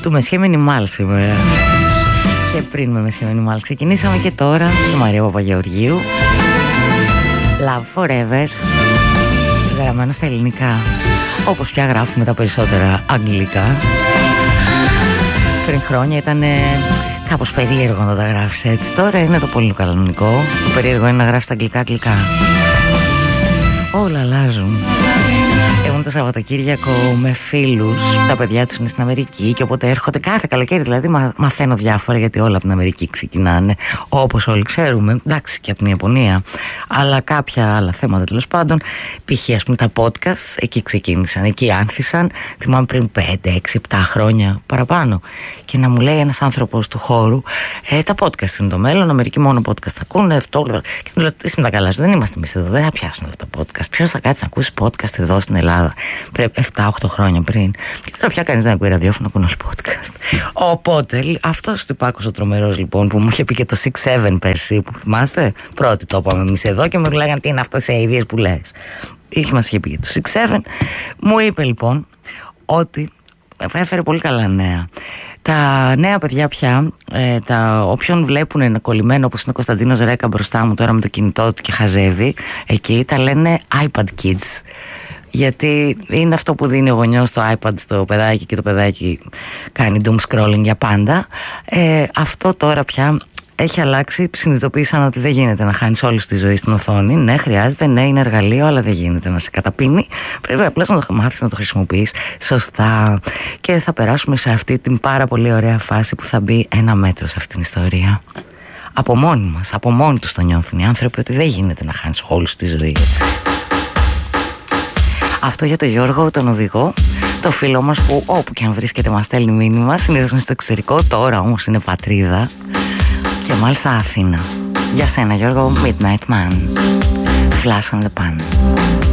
του Μεσχέ Μινιμάλ σήμερα. Και πριν με Μεσχέ Μινιμάλ ξεκινήσαμε και τώρα η Μαρία Παπαγεωργίου, Love Forever, γραμμένο στα ελληνικά, όπως πια γράφουμε τα περισσότερα αγγλικά. Πριν χρόνια ήταν κάπως περίεργο να τα γράφεις έτσι. Τώρα είναι το πολύ κανονικό. Το περίεργο είναι να γράφεις τα αγγλικά. Όλα αλλάζουν. Ήμουν το Σαββατοκύριακο με φίλους. Τα παιδιά τους είναι στην Αμερική και οπότε έρχονται κάθε καλοκαίρι. Δηλαδή μαθαίνω διάφορα, γιατί όλα από την Αμερική ξεκινάνε, όπως όλοι ξέρουμε. Εντάξει, και από την Ιαπωνία. Αλλά κάποια άλλα θέματα τέλος πάντων. Π.χ. ας πούμε τα podcast, εκεί ξεκίνησαν, εκεί άνθησαν. Θυμάμαι πριν 5, 6, 7 χρόνια παραπάνω. Και να μου λέει ένας άνθρωπος του χώρου, τα podcast είναι το μέλλον. Αμερική μόνο podcast θα ακούνε. Και μου λέει, εσύ με τα καλά σου, δεν είμαστε εμείς εδώ, δεν θα πιάσουν αυτά τα podcast. Ποιος θα κάτσει να ακούσει podcast εδώ στην Ελλάδα? Πρέπει 7-8 χρόνια πριν. Και τώρα πια κανείς δεν ακούει ραδιόφωνο, ακούνε όλοι podcast. Οπότε αυτός ο τυπάκος ο τρομερός λοιπόν που μου είχε πει και το 6-7 πέρσι, που θυμάστε, πρώτοι το είπαμε εμείς εδώ και μου λέγανε τι είναι αυτές οι αηδίες που λες. Μας είχε πει και το 6-7. Μου είπε λοιπόν ότι έφερε πολύ καλά νέα. Τα νέα παιδιά πια, όποιον βλέπουν ένα κολλημένο όπως είναι ο Κωνσταντίνος Ρέκα μπροστά μου τώρα με το κινητό του και χαζεύει, εκεί τα λένε iPad Kids. Γιατί είναι αυτό που δίνει ο γονιός το iPad στο παιδάκι και το παιδάκι κάνει doom scrolling για πάντα. Αυτό τώρα πια έχει αλλάξει. Συνειδητοποίησαν ότι δεν γίνεται να χάνεις όλη τη ζωή στην οθόνη. Ναι, χρειάζεται, ναι, είναι εργαλείο, αλλά δεν γίνεται να σε καταπίνει. Πρέπει απλώς να το μάθεις να το χρησιμοποιείς σωστά. Και θα περάσουμε σε αυτή την πάρα πολύ ωραία φάση που θα μπει ένα μέτρο σε αυτήν την ιστορία. Από μόνοι μας, από μόνοι τους το νιώθουν οι άνθρωποι ότι δεν γίνεται να χάνεις όλη τη ζωή έτσι. Αυτό για τον Γιώργο, τον οδηγό, το φίλο μας που όπου και αν βρίσκεται μας στέλνει μήνυμα. Συνήθως είναι στο εξωτερικό, τώρα όμως είναι πατρίδα και μάλιστα Αθήνα. Για σένα Γιώργο, Midnight Man, Flash on the Pan.